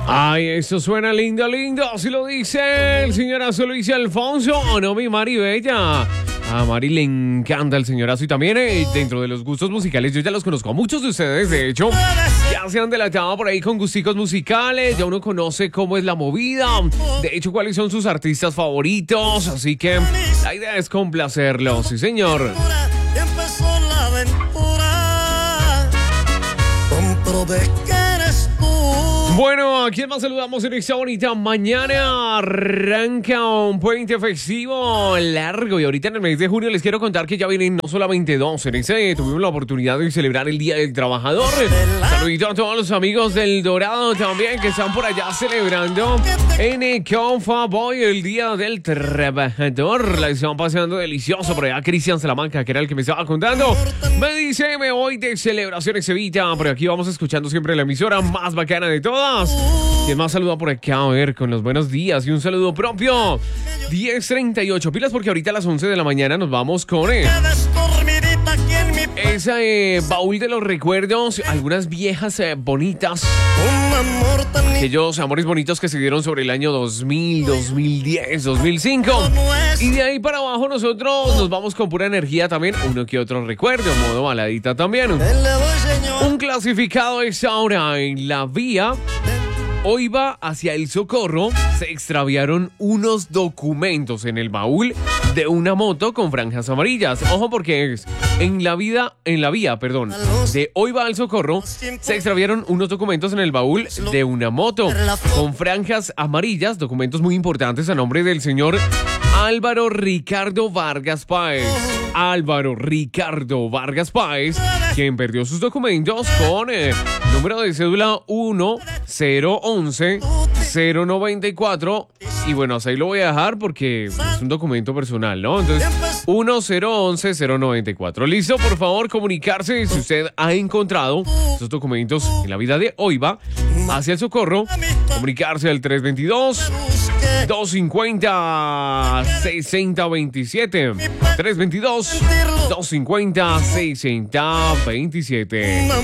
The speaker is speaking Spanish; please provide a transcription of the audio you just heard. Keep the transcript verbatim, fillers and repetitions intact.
Ay, eso suena lindo, lindo. Así lo dice el señorazo Luis Alfonso. ¿O no, mi Mari Bella? A Mari le encanta el señorazo y también eh, dentro de los gustos musicales yo ya los conozco a muchos de ustedes, de hecho ya se han delatado por ahí con gusticos musicales, ya uno conoce cómo es la movida, de hecho cuáles son sus artistas favoritos, así que la idea es complacerlos, sí señor. Empezó la aventura, comprobé que eres tú. Bueno, ¿a quién más saludamos en esta bonita mañana? Arranca un puente festivo largo y ahorita en el mes de junio les quiero contar que ya vienen no solamente dos, en ese tuvimos la oportunidad de celebrar el Día del Trabajador. Saludito a todos los amigos del Dorado también que están por allá celebrando en Confa Boy el Día del Trabajador. La están pasando delicioso por allá. Cristian Salamanca, que era el que me estaba contando, me dice, me voy de celebraciones Evita. Por aquí vamos escuchando siempre la emisora más bacana de todas. ¿Quién más saluda por acá? A ver, con los buenos días y un saludo propio. diez treinta y ocho pilas porque ahorita a las once de la mañana nos vamos con eh, esa eh, baúl de los recuerdos, algunas viejas eh, bonitas, aquellos amores bonitos que se dieron sobre el año dos mil, dos mil diez, dos mil cinco. Y de ahí para abajo nosotros nos vamos con pura energía también, uno que otro recuerdo, modo baladita también. Un clasificado es ahora en la vía. Hoy va hacia el Socorro, se extraviaron unos documentos en el baúl de una moto con franjas amarillas. Ojo porque es en la vida, en la vía, perdón, de Hoy va al Socorro, se extraviaron unos documentos en el baúl de una moto con franjas amarillas, documentos muy importantes a nombre del señor Álvaro Ricardo Vargas Páez. Álvaro Ricardo Vargas Páez, quien perdió sus documentos con eh, número de cédula uno cero once cero noventa y cuatro. Y bueno, hasta ahí lo voy a dejar porque es un documento personal, ¿no? Entonces, uno cero once cero noventa y cuatro. Listo, por favor, comunicarse si usted ha encontrado esos documentos en la vida de Oiva hacia el Socorro. Comunicarse al tres veintidós, dos cincuenta, sesenta veintisiete. tres veintidós, dos cincuenta, sesenta veintisiete.